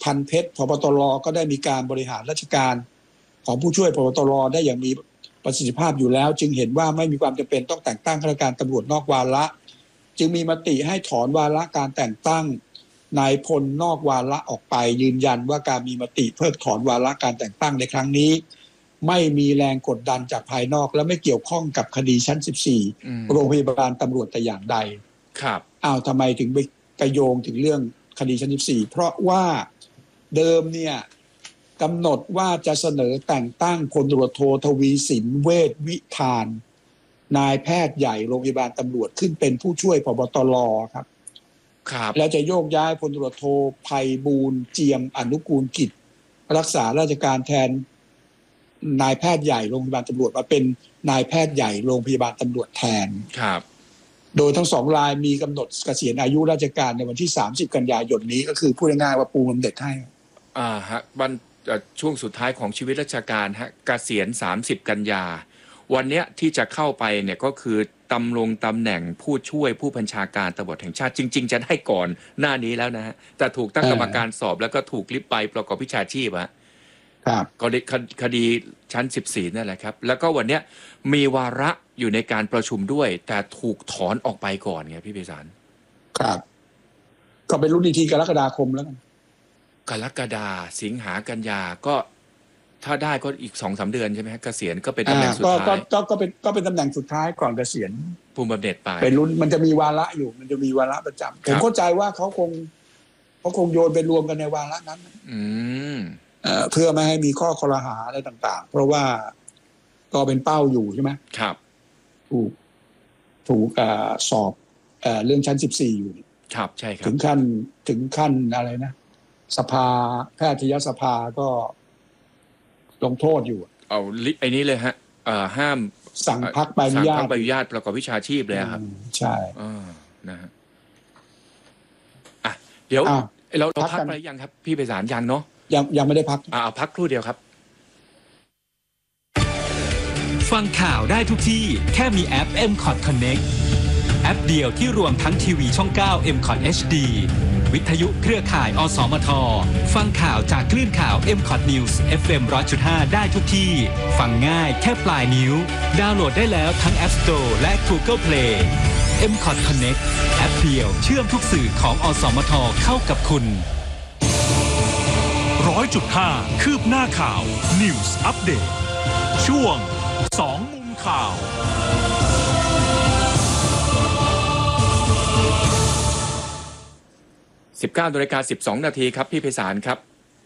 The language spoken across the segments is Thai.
พันเพชรพบตรก็ได้มีการบริหารราชการของผู้ช่วยพบตรได้อย่างมีประสิทธิภาพอยู่แล้วจึงเห็นว่าไม่มีความจำเป็นต้องแต่งตั้งข้าราชการตำรวจนอกวาระจึงมีมติให้ถอนวาระการแต่งตั้งนายพลนอกวาระออกไปยืนยันว่าการมีมติเพิกถอนวาระการแต่งตั้งในครั้งนี้ไม่มีแรงกดดันจากภายนอกและไม่เกี่ยวข้องกับคดีชั้น14โรงพยาบาลตำรวจแต่อย่างใดครับทำไมถึงไปโยงถึงเรื่องคดีชั้น14เพราะว่าเดิมเนี่ยกำหนดว่าจะเสนอแต่งตั้งพลตำรวจโททวีสินเวชวิธานนายแพทย์ใหญ่โรงพยาบาลตำรวจขึ้นเป็นผู้ช่วยผบตรครับและจะโยกย้ายพลตำรวจโทไพบูลย์เจียมอนุกูลกิจรักษาราชการแทนนายแพทย์ใหญ่โรงพยาบาลตำรวจมาเป็นนายแพทย์ใหญ่โรงพยาบาลตำรวจแทนครับโดยทั้งสองรายมีกำหนดเกษียณอายุราชการในวันที่30กันยายนนี้ก็คือพูดง่ายๆว่าปูบำเหน็จให้ฮะวันช่วงสุดท้ายของชีวิตราชการฮะเกษียณ30กันยาวันเนี้ยที่จะเข้าไปเนี่ยก็คือตำแหน่งผู้ช่วยผู้บัญชาการตำรวจแห่งชาติจริงๆจะได้ก่อนหน้านี้แล้วนะฮะแต่ถูกตั้งกรรมการสอบแล้วก็ถูกลิฟต์ไปประกอบวิชาชีพฮะก็คดีชั้น14นั่นแหละครับแล้วก็วันเนี้ยมีวาระอยู่ในการประชุมด้วยแต่ถูกถอนออกไปก่อนไงพี่ไพศาลครับก็เป็นรุ่นอีกทีกรกฎาคมแล้วกรกฎาสิงหากันยาก็ถ้าได้ก็อีก 2-3 เดือนใช่ไหมฮะเกษียณก็เป็นตำแหน่งสุดท้ายก็เป็นตำแหน่งสุดท้ายก่อนเกษียณภูมิบำเหน็จไปเป็นรุ่นมันจะมีวาระอยู่มันจะมีวาระประจำผมเข้าใจว่าเขาคงโยนไปรวมกันในวาระนั้นเพื่อไม่ให้มีข้อคอรหาอะไรต่างๆเพราะว่าก็เป็นเป้าอยู่ใช่ไหมครับถูกสอบเรื่องชั้น14อยู่ครับใช่ครับถึงขั้นอะไรนะสภาแพทยสภาก็ลงโทษอยู่เอาไอ้นี้เลยฮะห้ามสั่งพักใบอนุญาตประกอบวิชาชีพเลยครับใช่นะฮะเดี๋ยวเราพักไปยังครับพี่ไพศาลยังเนาะยังไม่ได้พักพักครู่เดียวครับฟังข่าวได้ทุกที่แค่มีแอป MCOT Connect แอปเดียวที่รวมทั้งทีวีช่อง 9 MCOT HD วิทยุเครือข่ายอสมทฟังข่าวจากคลื่นข่าว MCOT News FM 100.5 ได้ทุกที่ฟังง่ายแค่ปลายนิ้วดาวน์โหลดได้แล้วทั้ง App Store และ Google Play MCOT Connect แอปเดียวเชื่อมทุกสื่อของอสมทเข้ากับคุณ 100.5 คืบหน้าข่าว News Update ช่วง2มุมข่าว 19:12 นาทีครับพี่ไพศาลครับ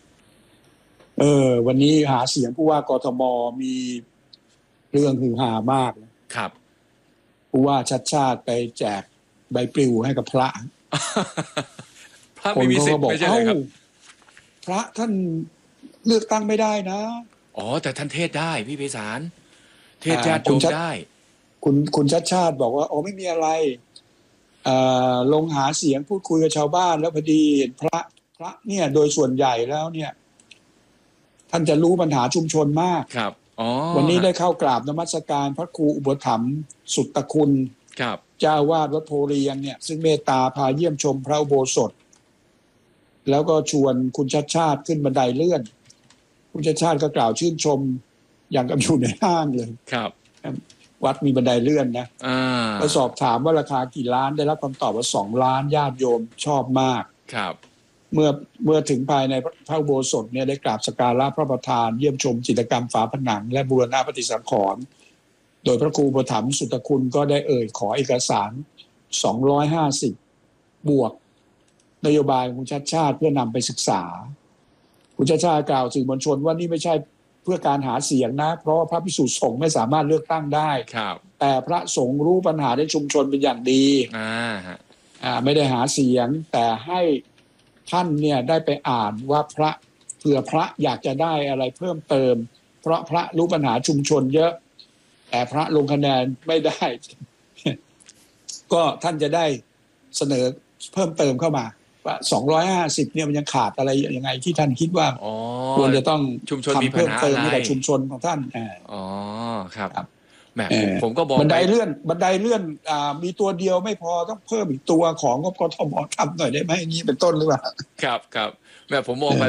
วันนี้หาเสียงผู้ว่ากทมมีเรื่องฮือฮามากครับผู้ว่าชัดชาติไปแจกใบปลิวให้กับพระพระไม่มีสิทธิ์ไม่ใช่เลยครับพระท่านเลือกตั้งไม่ได้นะแต่ท่านเทศได้พี่ไพศาลเทศญาติโยมได้คุณชัดชาติบอกว่าไม่มีอะไรลงหาเสียงพูดคุยกับชาวบ้านแล้วพอดีเห็นพระเนี่ยโดยส่วนใหญ่แล้วเนี่ยท่านจะรู้ปัญหาชุมชนมากครับวันนี้ได้เข้ากราบนมัสการพระครูอุปถัมภ์สุตตคุณครับเจ้าวาดวัดโพเรียงเนี่ยซึ่งเมตตาพาเยี่ยมชมพระอุโบสถแล้วก็ชวนคุณชัดชาติขึ้นบันไดเลื่อนคุณชัดชาติก็กล่าวชื่นชมอย่างกับอยู่ในห้างเลยครับวัดมีบันไดเลื่อนนะก็สอบถามว่าราคากี่ล้านได้รับคำตอบว่า2 ล้านญาติโยมชอบมากครับเมื่อถึงภายในพระอุโบสถเนี่ยได้กราบสักการะพระประธานเยี่ยมชมจิตรกรรมฝาผนังและบูรณะปฏิสังขรณ์โดยพระครูอุปถัมภ์สุตคุณก็ได้ขอเอกสาร250บวกนโยบายของคุณชัดชาติเพื่อนำไปศึกษาคุณชัดชาติกล่าวสื่อมวลชนว่านี่ไม่ใช่เพื่อการหาเสียงนะเพราะพระภิกษุสงฆ์ไม่สามารถเลือกตั้งได้แต่พระสงฆ์รู้ปัญหาในชุมชนเป็นอย่างดีไม่ได้หาเสียงแต่ให้ท่านเนี่ยได้ไปอ่านว่าเผื่อพระอยากจะได้อะไรเพิ่มเติมเพราะพระรู้ปัญหาชุมชนเยอะแต่พระลงคะแนนไม่ได้ ก็ท่านจะได้เสนอเพิ่มเติมเข้ามาว่า250เนี่ยมันยังขาดอะไรยังไงที่ท่านคิดว่าควรจะต้องทำเพิ่มเติมให้กับชุมชนของท่านครับแหมผมก็บอกบันไดเลื่อนมีตัวเดียวไม่พอต้องเพิ่มอีกตัวของกทมทำหน่อยได้ไหมอย่างนี้เป็นต้นหรือเปล่าครับแม่ผมมองไป